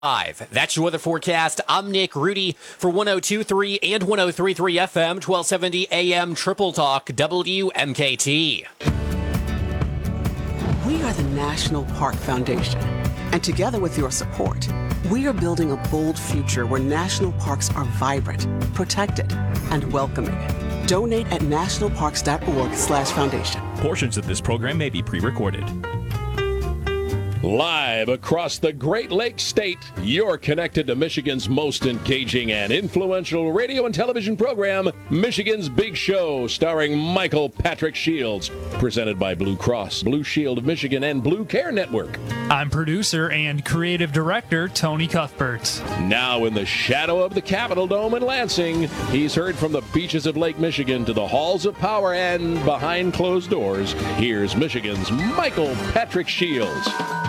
That's your weather forecast. I'm Nick Rudy for 102.3 and 103.3 FM, 1270 AM Triple Talk, WMKT. We are the National Park Foundation, and together with your support, we are building a bold future where national parks are vibrant, protected, and welcoming. Donate at nationalparks.org/foundation. Portions of this program may be pre-recorded. Live across the Great Lakes State, you're connected to Michigan's most engaging and influential radio and television program, Michigan's Big Show, starring Michael Patrick Shields, presented by Blue Cross, Blue Shield of Michigan, and Blue Care Network. I'm producer and creative director Tony Cuthbert. Now in the shadow of the Capitol Dome in Lansing, he's heard from the beaches of Lake Michigan to the halls of power and behind closed doors. Here's Michigan's Michael Patrick Shields.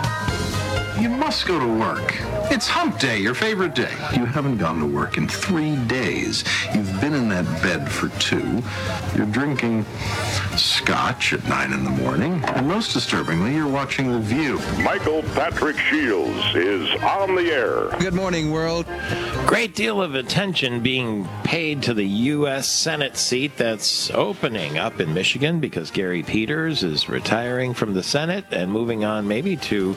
You must go to work. It's hump day, your favorite day. You haven't gone to work in 3 days. You've been in that bed for 2. You're drinking scotch at 9 in the morning. And most disturbingly, you're watching The View. Michael Patrick Shields is on the air. Good morning, world. Great deal of attention being paid to the U.S. Senate seat that's opening up in Michigan because Gary Peters is retiring from the Senate and moving on maybe to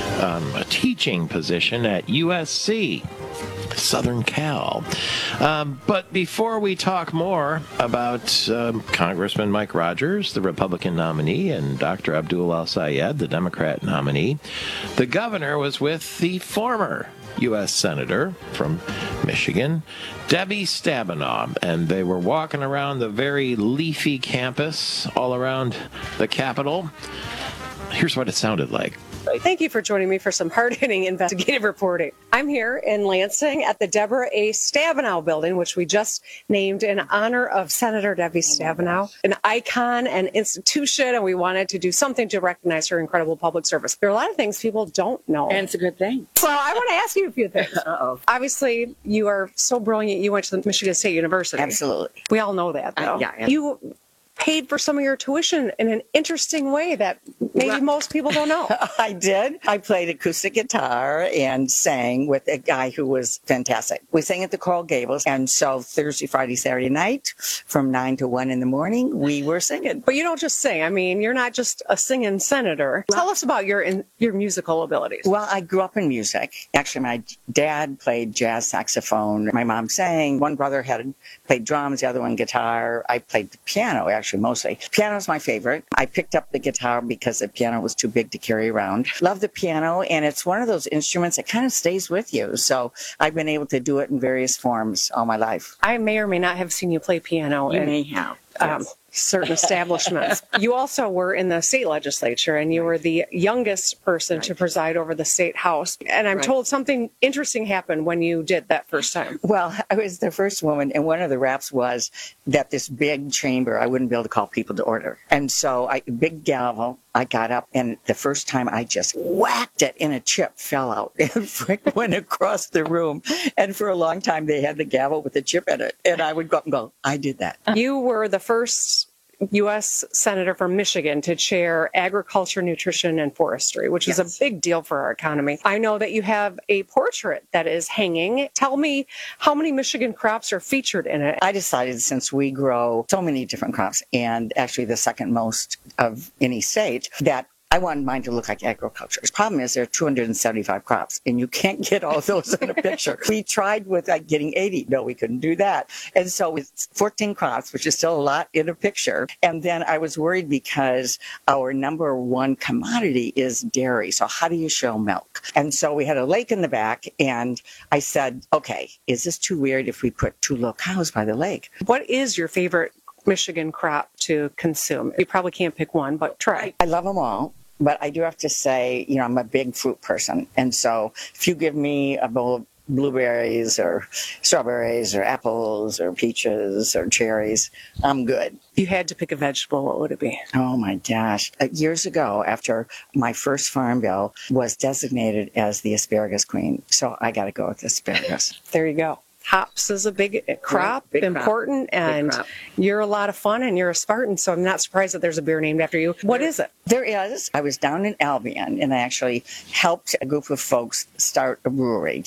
a teaching position at USC, Southern Cal. But before we talk more about Congressman Mike Rogers, the Republican nominee, and Dr. Abdul El-Sayed, the Democrat nominee, the governor was with the former U.S. Senator from Michigan, Debbie Stabenow, and they were walking around the very leafy campus all around the Capitol. Here's what it sounded like. Thank you for joining me for some hard-hitting investigative reporting. I'm here in Lansing at the Deborah A. Stabenow building, which we just named in honor of Senator Debbie Stabenow, an icon and institution, and we wanted to do something to recognize her incredible public service. There are a lot of things people don't know. And it's a good thing. So I want to ask you a few things. Uh-oh. Obviously, you are so brilliant. You went to the Michigan State University. Absolutely. We all know that, though. Yeah. You paid for some of your tuition in an interesting way that maybe most people don't know. I did. I played acoustic guitar and sang with a guy who was fantastic. We sang at the Coral Gables, and so Thursday, Friday, Saturday night, from 9 to 1 in the morning, we were singing. But you don't just sing. I mean, you're not just a singing senator. Tell us about your musical abilities. Well, I grew up in music. Actually, my dad played jazz saxophone. My mom sang. One brother had played drums, the other one guitar. I played the piano, actually, mostly. Piano's my favorite. I picked up the guitar because the piano was too big to carry around. Love the piano, and it's one of those instruments that kind of stays with you. So I've been able to do it in various forms all my life. I may or may not have seen you play piano. You may have. Yes. Certain establishments. You also were in the state legislature, and you were the youngest person to preside over the state house. And I'm told something interesting happened when you did that first time. Well, I was the first woman, and one of the raps was that this big chamber, I wouldn't be able to call people to order. And so big gavel, I got up, and the first time I just whacked it, and a chip fell out and went across the room. And for a long time, they had the gavel with the chip in it. And I would go up and go, I did that. You were the first U.S. Senator from Michigan to chair agriculture, nutrition, and forestry, which is a big deal for our economy. I know that you have a portrait that is hanging. Tell me how many Michigan crops are featured in it. I decided, since we grow so many different crops, and actually the second most of any state, that I wanted mine to look like agriculture. The problem is there are 275 crops, and you can't get all those in a picture. We tried with getting 80. No, we couldn't do that. And so it's 14 crops, which is still a lot in a picture. And then I was worried because our number one commodity is dairy. So how do you show milk? And so we had a lake in the back, and I said, okay, is this too weird if we put 2 little cows by the lake? What is your favorite Michigan crop to consume? You probably can't pick one, but try. I love them all. But I do have to say, I'm a big fruit person. And so if you give me a bowl of blueberries or strawberries or apples or peaches or cherries, I'm good. If you had to pick a vegetable, what would it be? Oh, my gosh. Years ago, after my first farm bill was designated as the asparagus queen. So I got to go with asparagus. There you go. hops is a big crop, Right, big important, crop. and Big crop. you're a lot of fun and you're a Spartan, so I'm not surprised that there's a beer named after you. What is it? There is. I was down in Albion and I actually helped a group of folks start a brewery.